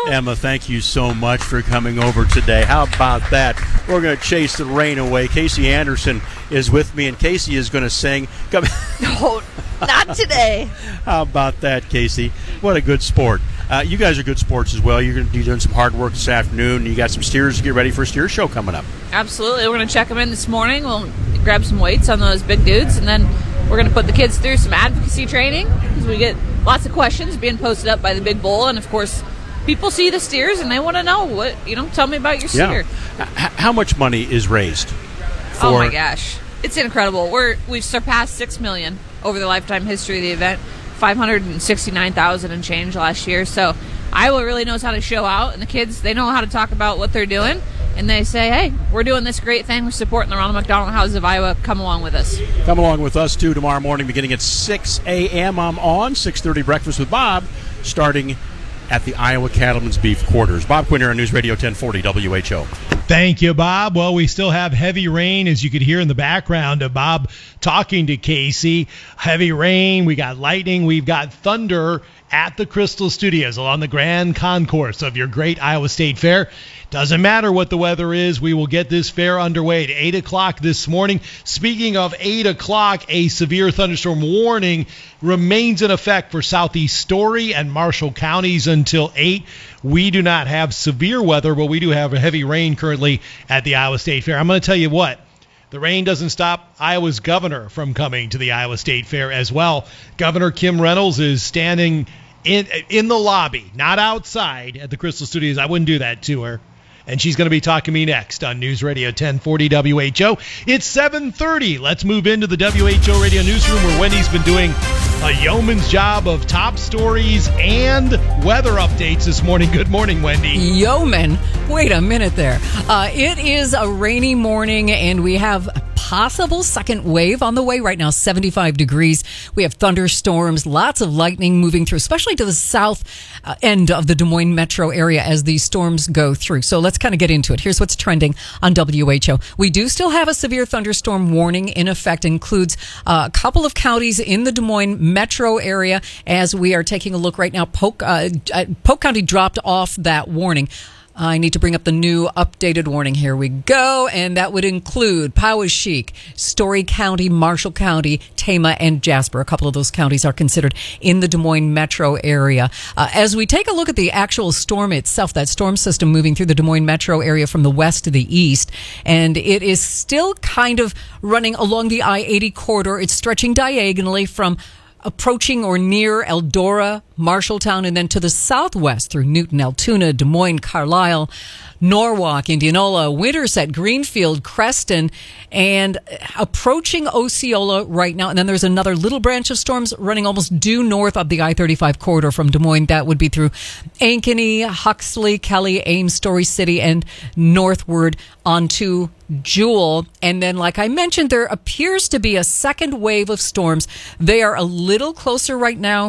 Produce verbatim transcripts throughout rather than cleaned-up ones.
Emma, thank you so much for coming over today. How about that? We're going to chase the rain away. Casey Anderson is with me, and Casey is going to sing. Come. No, not today. How about that, Casey? What a good sport. Uh, you guys are good sports as well. You're going to be doing some hard work this afternoon. You got some steers to get ready for a steer show coming up. Absolutely. We're going to check them in this morning. We'll grab some weights on those big dudes, and then we're going to put the kids through some advocacy training because we get lots of questions being posted up by the Big Bull, and of course, people see the steers and they want to know what, you know, tell me about your steer. Yeah. H- how much money is raised? For... Oh my gosh. It's incredible. We're, we've surpassed six million dollars over the lifetime history of the event, five hundred sixty-nine thousand and change last year. So Iowa really knows how to show out, and the kids, they know how to talk about what they're doing, and they say, hey, we're doing this great thing. We're supporting the Ronald McDonald Houses of Iowa. Come along with us. Come along with us, too, tomorrow morning beginning at six a.m. I'm on, six thirty Breakfast with Bob, starting at the Iowa Cattlemen's Beef Quarters. Bob Quinn here on News Radio ten forty W H O. Thank you, Bob. Well, we still have heavy rain, as you could hear in the background of Bob talking to Casey. Heavy rain, we got lightning, we've got thunder at the Crystal Studios along the Grand Concourse of your great Iowa State Fair. Doesn't matter what the weather is, we will get this fair underway at eight o'clock this morning. Speaking of eight o'clock, a severe thunderstorm warning remains in effect for southeast Story and Marshall counties until eight. We do not have severe weather, but we do have a heavy rain currently at the Iowa State Fair. I'm going to tell you what. The rain doesn't stop Iowa's governor from coming to the Iowa State Fair as well. Governor Kim Reynolds is standing in in the lobby, not outside at the Crystal Studios. I wouldn't do that to her. And she's going to be talking to me next on News Radio ten forty W H O. It's seven thirty. Let's move into the W H O Radio Newsroom, where Wendy's been doing a yeoman's job of top stories and weather updates this morning. Good morning, Wendy. Yeoman? Wait a minute there. Uh, it is a rainy morning, and we have a possible second wave on the way right now, seventy-five degrees. We have thunderstorms, lots of lightning moving through, especially to the south uh, end of the Des Moines metro area as these storms go through. So let's kind of get into it. Here's what's trending on W H O. We do still have a severe thunderstorm warning in effect. It includes uh, a couple of counties in the Des Moines metro area. As we are taking a look right now, Polk, uh, Polk County dropped off that warning. I need to bring up the new updated warning. Here we go. And that would include Poweshiek, Story County, Marshall County, Tama, and Jasper. A couple of those counties are considered in the Des Moines metro area. Uh, as we take a look at the actual storm itself, that storm system moving through the Des Moines metro area from the west to the east, and it is still kind of running along the I eighty corridor. It's stretching diagonally from approaching or near Eldora, Marshalltown, and then to the southwest through Newton, Altoona, Des Moines, Carlisle, Norwalk, Indianola, Winterset, Greenfield, Creston, and approaching Osceola right now. And then there's another little branch of storms running almost due north of the I thirty-five corridor from Des Moines. That would be through Ankeny, Huxley, Kelly, Ames, Story City, and northward onto Jewel. And then, like I mentioned, there appears to be a second wave of storms. They are a little closer right now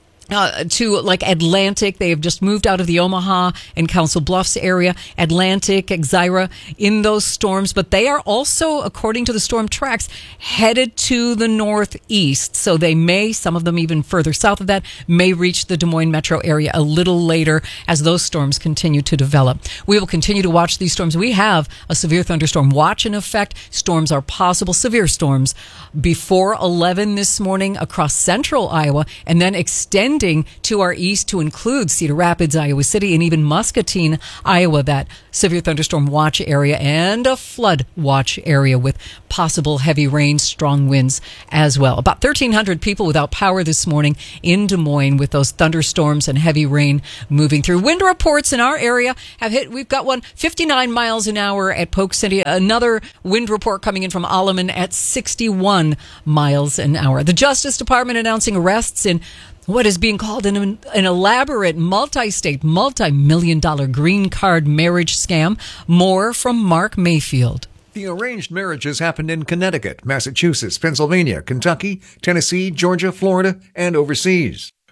Uh, to like Atlantic. They have just moved out of the Omaha and Council Bluffs area. Atlantic, Exira in those storms, but they are also, according to the storm tracks, headed to the northeast. So they may, some of them even further south of that, may reach the Des Moines metro area a little later as those storms continue to develop. We will continue to watch these storms. We have a severe thunderstorm watch in effect. Storms are possible, severe storms, before eleven this morning across central Iowa, and then extend to our east to include Cedar Rapids, Iowa City, and even Muscatine, Iowa, that severe thunderstorm watch area, and a flood watch area with possible heavy rain, strong winds as well. About thirteen hundred people without power this morning in Des Moines with those thunderstorms and heavy rain moving through. Wind reports in our area have hit, we've got one fifty-nine miles an hour at Polk City. Another wind report coming in from Alleman at sixty-one miles an hour. The Justice Department announcing arrests in what is being called an, an elaborate multi-state, multi-million dollar green card marriage scam. More from Mark Mayfield. The arranged marriages happened in Connecticut, Massachusetts, Pennsylvania, Kentucky, Tennessee, Georgia, Florida, and overseas.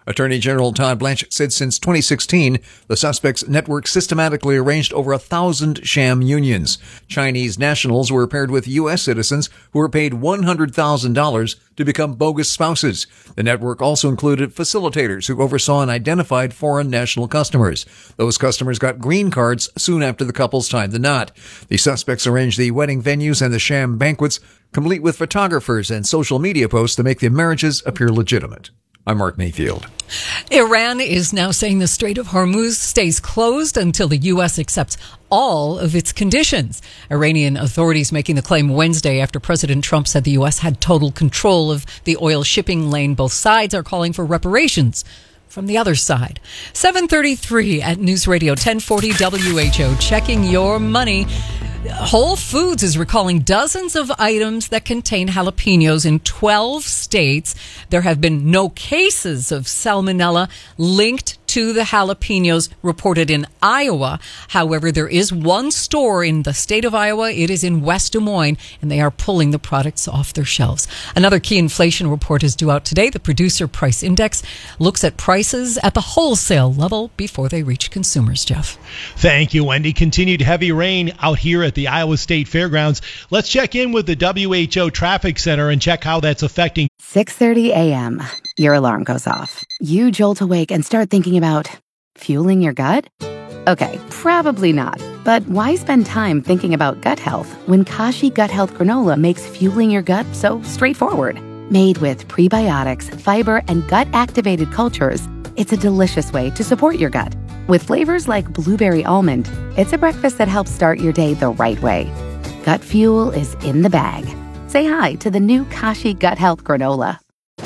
Attorney General Todd Blanche said since twenty sixteen, the suspects' network systematically arranged over a thousand sham unions. Chinese nationals were paired with U S citizens who were paid one hundred thousand dollars to become bogus spouses. The network also included facilitators who oversaw and identified foreign national customers. Those customers got green cards soon after the couples tied the knot. The suspects arranged the wedding venues and the sham banquets, complete with photographers and social media posts to make the marriages appear legitimate. I'm Mark Mayfield. Iran is now saying the Strait of Hormuz stays closed until the U S accepts all of its conditions. Iranian authorities making the claim Wednesday after President Trump said the U S had total control of the oil shipping lane. Both sides are calling for reparations from the other side. seven thirty-three at News Radio ten forty W H O. Checking your money. Whole Foods is recalling dozens of items that contain jalapenos in twelve states. There have been no cases of salmonella linked to the jalapenos reported in Iowa. However, there is one store in the state of Iowa. It is in West Des Moines, and they are pulling the products off their shelves. Another key inflation report is due out today. The Producer Price Index looks at prices at the wholesale level before they reach consumers, Jeff. Thank you, Wendy. Continued heavy rain out here at the Iowa State Fairgrounds. Let's check in with the W H O Traffic Center and check how that's affecting. six thirty a.m. Your alarm goes off. You jolt awake and start thinking about fueling your gut? Okay, probably not. But why spend time thinking about gut health when Kashi Gut Health Granola makes fueling your gut so straightforward? Made with prebiotics, fiber, and gut-activated cultures, it's a delicious way to support your gut. With flavors like blueberry almond, it's a breakfast that helps start your day the right way. Gut fuel is in the bag. Say hi to the new Kashi Gut Health Granola.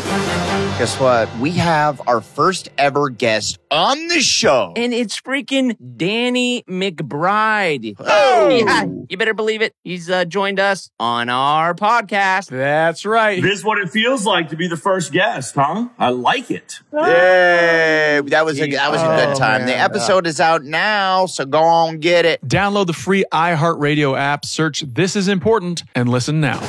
Guess what? We have our first ever guest on the show. And it's freaking Danny McBride. Oh! Yeah, you better believe it. He's uh, joined us on our podcast. That's right. This is what it feels like to be the first guest, huh? I like it. Yay! That was a, that was a good Oh, time. man. The episode is out now, so go on get it. Download the free iHeartRadio app, search This Is Important, and listen now.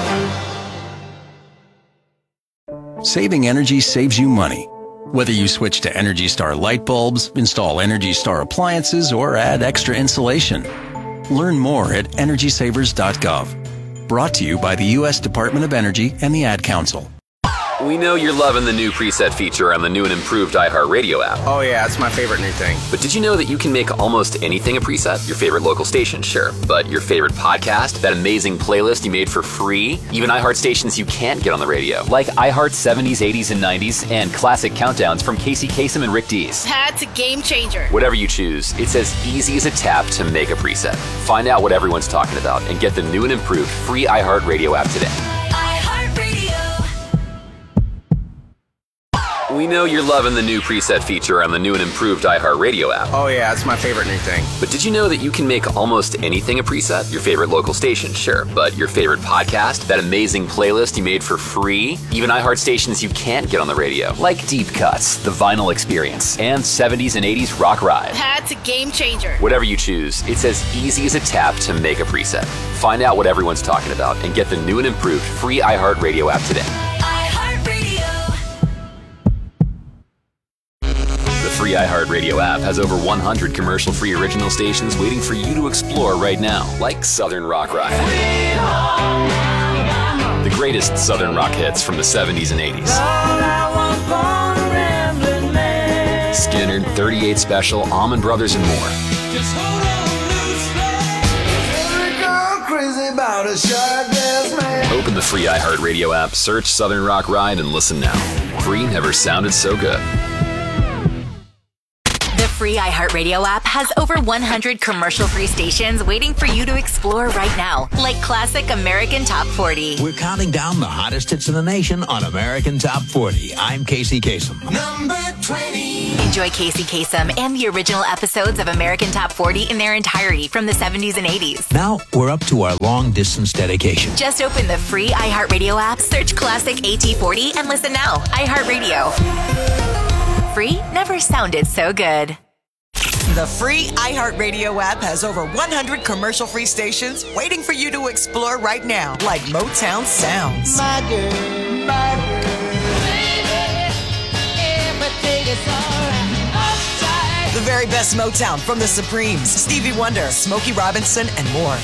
Saving energy saves you money. Whether you switch to Energy Star light bulbs, install Energy Star appliances, or add extra insulation. Learn more at energy savers dot gov. Brought to you by the U S Department of Energy and the Ad Council. We know you're loving the new preset feature on the new and improved iHeartRadio app. Oh yeah, it's my favorite new thing. But did you know that you can make almost anything a preset? Your favorite local station, sure. But your favorite podcast? That amazing playlist you made for free? Even iHeart stations you can't get on the radio. Like iHeart seventies, eighties, and nineties, and classic countdowns from Casey Kasem and Rick Dees. That's a game changer. Whatever you choose, it's as easy as a tap to make a preset. Find out what everyone's talking about and get the new and improved free iHeartRadio app today. We know you're loving the new preset feature on the new and improved iHeartRadio app. Oh yeah, it's my favorite new thing. But did you know that you can make almost anything a preset? Your favorite local station, sure. But your favorite podcast? That amazing playlist you made for free? Even iHeart stations you can't get on the radio. Like Deep Cuts, The Vinyl Experience, and seventies and eighties Rock Ride. That's a game changer. Whatever you choose, it's as easy as a tap to make a preset. Find out what everyone's talking about and get the new and improved free iHeartRadio app today. The free iHeartRadio app has over one hundred commercial-free original stations waiting for you to explore right now, like Southern Rock Ride. The greatest Southern rock hits from the seventies and eighties. Skinner, thirty-eight Special, Allman Brothers, and more. Open the free iHeartRadio app, search Southern Rock Ride, and listen now. Free never sounded so good. The free iHeartRadio app has over one hundred commercial-free stations waiting for you to explore right now, like classic American Top forty. We're counting down the hottest hits in the nation on American Top forty. I'm Casey Kasem. Number twenty. Enjoy Casey Kasem and the original episodes of American Top forty in their entirety from the seventies and eighties. Now we're up to our long-distance dedication. Just open the free iHeartRadio app, search classic A T forty, and listen now. iHeartRadio. Free never sounded so good. The free iHeartRadio app has over one hundred commercial-free stations waiting for you to explore right now, like Motown Sounds. My girl, my girl, baby, everything The very best Motown from the Supremes, Stevie Wonder, Smokey Robinson, and more.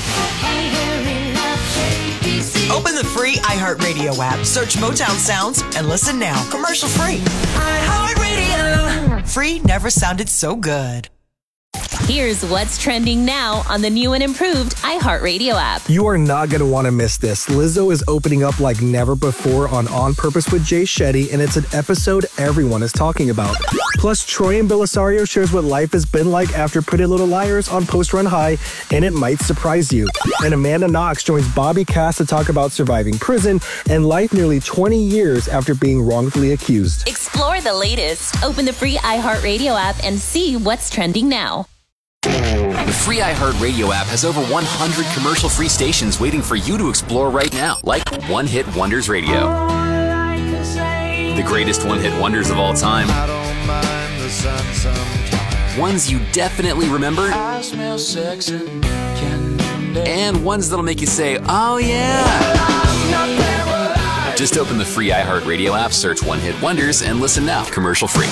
Open the free iHeartRadio app, search Motown Sounds, and listen now. Commercial free. iHeartRadio. Free never sounded so good. Here's what's trending now on the new and improved iHeartRadio app. You are not going to want to miss this. Lizzo is opening up like never before on On Purpose with Jay Shetty, and it's an episode everyone is talking about. Plus, Troy and Belisario shares what life has been like after Pretty Little Liars on Post Run High, and it might surprise you. And Amanda Knox joins Bobby Cass to talk about surviving prison and life nearly twenty years after being wrongfully accused. Explore the latest. Open the free iHeartRadio app and see what's trending now. The free iHeartRadio app has over one hundred commercial-free stations waiting for you to explore right now, like One Hit Wonders Radio. The greatest one-hit wonders of all time. I don't mind the sun sometimes. Ones you definitely remember. I smell sex and candy. And ones that'll make you say, oh yeah. Just open the free iHeartRadio app, search One Hit Wonders, and listen now, commercial-free.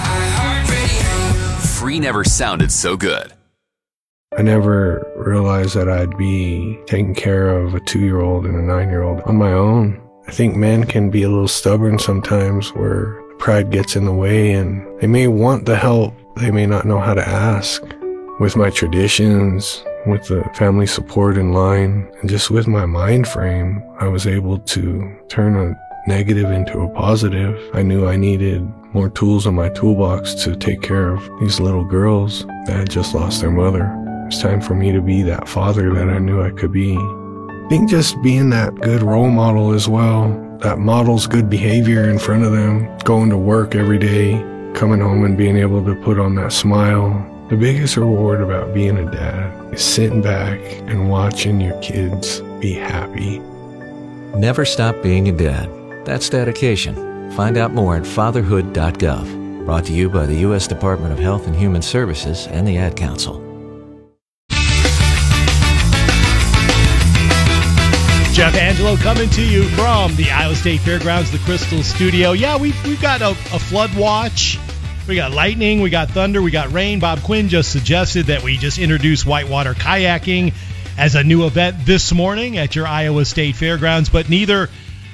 Free never sounded so good. I never realized that I'd be taking care of a two-year-old and a nine-year-old on my own. I think men can be a little stubborn sometimes where pride gets in the way and they may want the help, they may not know how to ask. With my traditions, with the family support in line, and just with my mind frame, I was able to turn a negative into a positive. I knew I needed more tools in my toolbox to take care of these little girls that had just lost their mother. It's time for me to be that father that I knew I could be. I think just being that good role model as well, that models good behavior in front of them, going to work every day, coming home and being able to put on that smile. The biggest reward about being a dad is sitting back and watching your kids be happy. Never stop being a dad. That's dedication. Find out more at fatherhood dot gov. Brought to you by the U S Department of Health and Human Services and the Ad Council. Jeff Angelo coming to you from the Iowa State Fairgrounds, the Crystal Studio. Yeah, we've, we've got a, a flood watch. We got lightning, we got thunder, we got rain. Bob Quinn just suggested that we just introduce whitewater kayaking as a new event this morning at your Iowa State Fairgrounds, but neither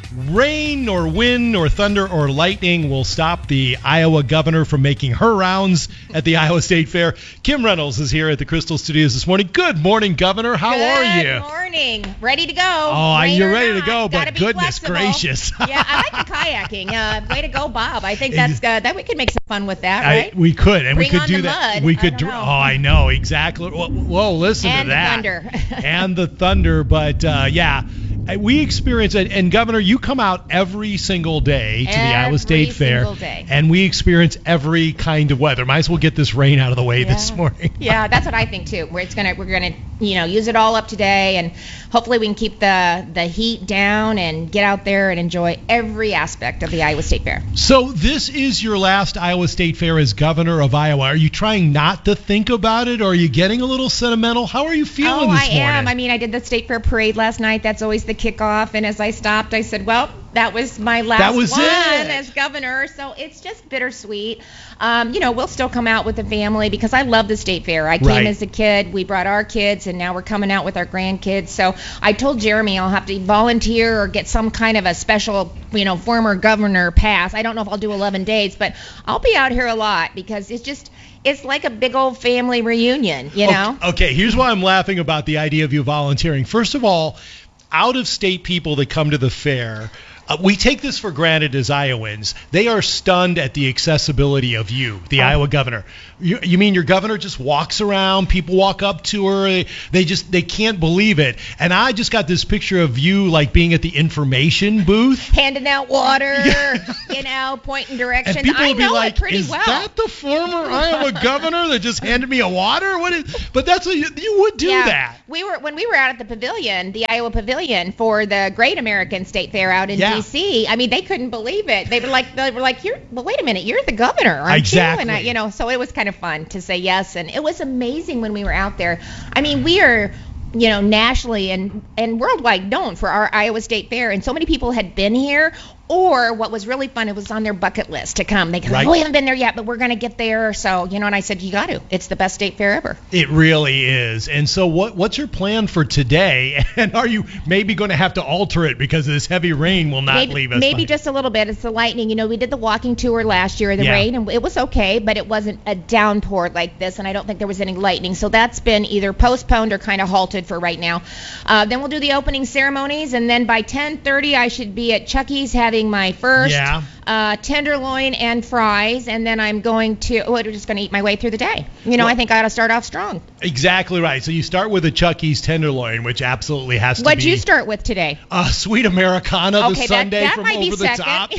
rain nor wind nor thunder or lightning will stop the Iowa governor from making her rounds at the Iowa State Fair. Kim Reynolds is here at the Crystal Studios this morning. Good morning, Governor. How Good are you? Good morning. Ready to go. Oh, Rain you're or ready not, to go, but goodness flexible. gracious. Yeah, I like the kayaking. Uh, way to go, Bob. I think that's uh, that we could make some fun with that, right? I, we could, and Bring we could on do the that. mud. We I could. don't dr- know. Oh, I know exactly. Whoa, whoa listen and to that. And the thunder. and the thunder, but uh, yeah. We experience it, and Governor, you come out every single day to every the Iowa State Fair, day. and we experience every kind of weather. Might as well get this rain out of the way Yeah. this morning. Yeah, that's what I think too. We're it's gonna we're gonna you know use it all up today, and hopefully we can keep the the heat down and get out there and enjoy every aspect of the Iowa State Fair. So this is your last Iowa State Fair as governor of Iowa. Are you trying not to think about it, or are you getting a little sentimental? How are you feeling oh, this I morning? am. I mean, I did the State Fair parade last night. That's always the kickoff, and as I stopped, I said, well, that was my last That was one it. as governor, so it's just bittersweet. Um, you know, we'll still come out with the family because I love the State Fair. I came Right. as a kid. We brought our kids, and now we're coming out with our grandkids. So I told Jeremy I'll have to volunteer or get some kind of a special, you know, former governor pass. I don't know if I'll do eleven days, but I'll be out here a lot because it's just it's like a big old family reunion, you know? Okay, okay, here's why I'm laughing about the idea of you volunteering. First of all, out-of-state people that come to the fair, uh, we take this for granted as Iowans. They are stunned at the accessibility of you, the Oh. Iowa governor. You, you mean your governor just walks around, people walk up to her, they just they can't believe it. And I just got this picture of you like being at the information booth. Handing out water, you know, pointing directions. And people I would be know like, it pretty is well. that the former Iowa governor that just handed me a water? What is, but that's what you, you would do yeah, that. We were when we were out at the pavilion, the Iowa Pavilion for the Great American State Fair out in Yeah. D C. I mean, they couldn't believe it. They were like, they were like, you're, well, wait a minute, you're the governor, aren't Exactly. you? And I, you know, so it was kind of fun to say yes, and it was amazing when we were out there. I mean, we are, you know, nationally and and worldwide known for our Iowa State Fair, and so many people had been here Or what was really fun, it was on their bucket list to come. They go, Right. oh, we haven't been there yet, but we're going to get there. So, you know, and I said, you got to. It's the best state fair ever. It really is. And so what what's your plan for today? And are you maybe going to have to alter it because this heavy rain will not maybe, leave us? Maybe behind? just a little bit. It's the lightning. You know, we did the walking tour last year in the Yeah. rain, and it was okay, but it wasn't a downpour like this, and I don't think there was any lightning. So that's been either postponed or kind of halted for right now. Uh, then we'll do the opening ceremonies, and then by ten thirty I should be at Chucky's having my first Yeah. uh, tenderloin and fries, and then I'm going to, oh, I'm just going to eat my way through the day. You know, Well- I think I ought to start off strong. Exactly right. So you start with a Chucky's tenderloin, which absolutely has to What'd be you start with today? a sweet Americana, the Okay, that- Sunday that from might be over the second. top.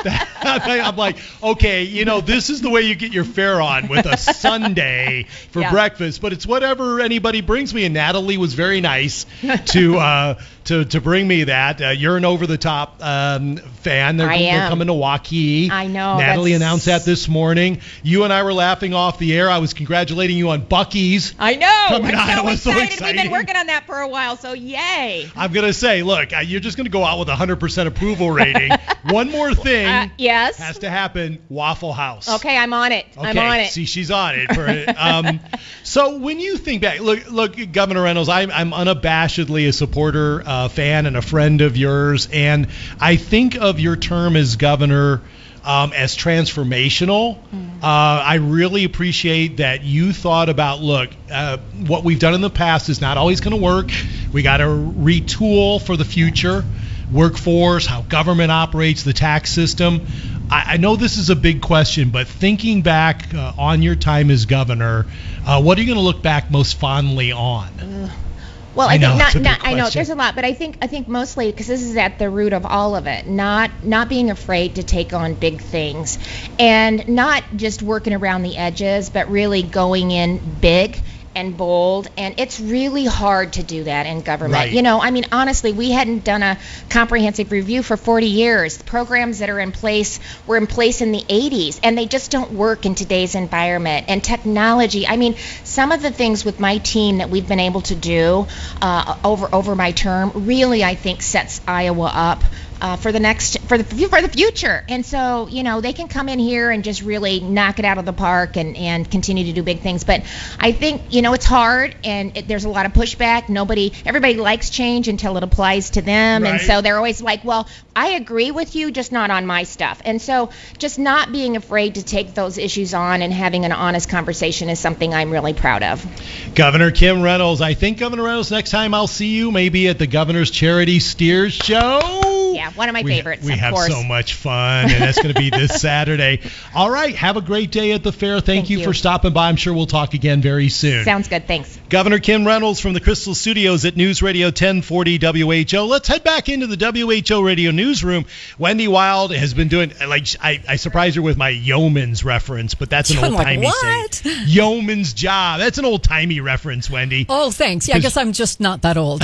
I'm like, okay, you know, this is the way you get your fare on with a Sunday for Yeah. breakfast, but it's whatever anybody brings me. And Natalie was very nice to uh, to to bring me that. Uh, you're an over the top um, fan. They're, I they're am. coming to Waukee. I know, Natalie that's- announced that this morning. You and I were laughing off the air. I was congratulating you on Buc-ee's. I know. Coming I'm out, so it was so excited. We've exciting. been working on that for a while, so yay. I'm going to say, look, uh, you're just going to go out with a one hundred percent approval rating. One more thing Uh, yes. has to happen, Waffle House. Okay, I'm on it. Okay, I'm on it. see, she's on it. For it. Um, so when you think back, look, look, Governor Reynolds, I'm, I'm unabashedly a supporter, uh, fan, and a friend of yours, and I think of your term as governor um, as transformational. Uh, I really appreciate that you thought about, look, uh, what we've done in the past is not always going to work. We got to retool for the future. Workforce, how government operates, the tax system. I, I know this is a big question, but thinking back uh, on your time as governor, uh, what are you going to look back most fondly on? Well, I I, know, think it's a not, big not I know question. there's a lot, but I think I think mostly because this is at the root of all of it. Not not being afraid to take on big things, and not just working around the edges, but really going in big and bold. And it's really hard to do that in government. Right. You know, I mean, honestly, we hadn't done a comprehensive review for forty years. The programs that are in place were in place in the eighties, and they just don't work in today's environment. And technology, I mean, some of the things with my team that we've been able to do uh, over over my term really, I think, sets Iowa up uh, for the next for the for the future. And so, you know, they can come in here and just really knock it out of the park and and continue to do big things. But I think, you know, it's hard, and it, there's a lot of pushback. Nobody, everybody likes change until it applies to them, and Right. so they're always like, well, I agree with you, just not on my stuff. And so just not being afraid to take those issues on and having an honest conversation is something I'm really proud of. Governor Kim Reynolds. I think, Governor Reynolds, next time I'll see you maybe at the Governor's Charity Steers Show. Yeah, one of my we, favorites, We of have course. so much fun, and that's going to be this Saturday. All right, have a great day at the fair. Thank, Thank you, you. for stopping by. I'm sure we'll talk again very soon. Sounds good. Thanks. Governor Kim Reynolds from the Crystal Studios at News Radio ten forty W H O. Let's head back into the W H O Radio newsroom. Wendy Wild has been doing, like, I, I surprised her with my yeoman's reference, but that's an I'm like, old-timey what? saying. Yeoman's job. That's an old-timey reference, Wendy. Oh, thanks. Yeah, I guess I'm just not that old.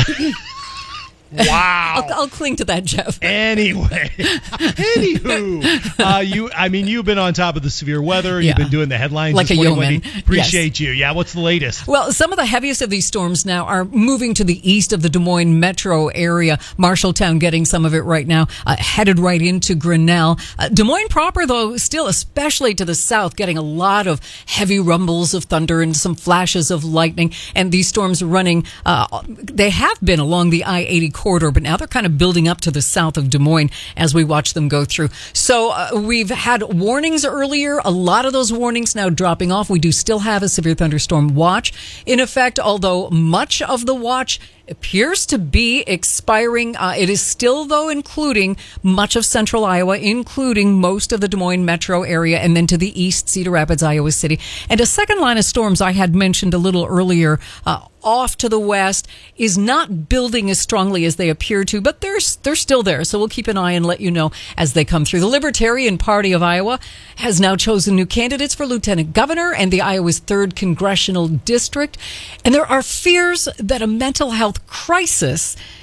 Wow. I'll, I'll cling to that, Jeff. Anyway, anywho, uh, you, I mean, you've been on top of the severe weather. You've Yeah. been doing the headlines Like this a morning, yeoman. Wendy. Appreciate you. Yeah, what's the latest? Well, some of the heaviest of these storms now are moving to the east of the Des Moines metro area. Marshalltown getting some of it right now, uh, headed right into Grinnell. Uh, Des Moines proper, though, still especially to the south, getting a lot of heavy rumbles of thunder and some flashes of lightning. And these storms running, uh, they have been along the I eighty corridor, but now they're kind of building up to the south of Des Moines as we watch them go through. So uh, we've had warnings earlier. A lot of those warnings now dropping off. We do still have a severe thunderstorm watch in effect, although much of the watch appears to be expiring. Uh, it is still, though, including much of central Iowa, including most of the Des Moines metro area, and then to the east, Cedar Rapids, Iowa City. And a second line of storms I had mentioned a little earlier, uh, off to the west, is not building as strongly as they appear to, but they're, they're still there. So we'll keep an eye and let you know as they come through. The Libertarian Party of Iowa has now chosen new candidates for lieutenant governor and the Iowa's third congressional district. And there are fears that a mental health crisis